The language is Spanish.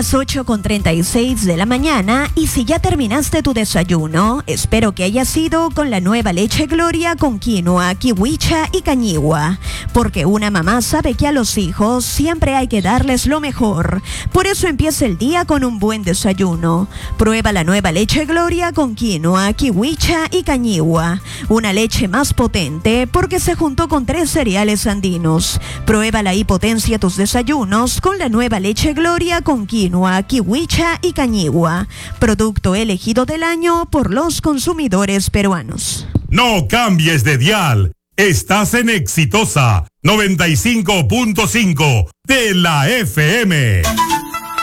las 8:36 de la mañana y si ya terminaste tu desayuno, espero que haya sido con la nueva leche Gloria con quinoa, kiwicha y cañigua, porque una mamá sabe que a los hijos siempre hay que darles lo mejor. Por eso empieza el día con un buen desayuno. Prueba la nueva leche Gloria con quinoa, kiwicha y cañigua, una leche más potente porque se juntó con 3 cereales andinos. Pruébala y potencia tus desayunos con la nueva leche Gloria con quinoa, kiwicha y cañigua, producto elegido del año por los consumidores peruanos. No cambies de dial. Estás en Exitosa 95.5 de la FM.